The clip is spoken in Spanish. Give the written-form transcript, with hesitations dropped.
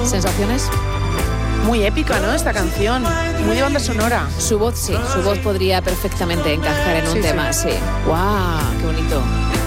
¿Sensaciones? Muy épica, ¿no? Esta canción. Muy de banda sonora. Su voz, sí. Su voz podría perfectamente encajar en un tema, sí. ¡Guau! ¡Qué bonito!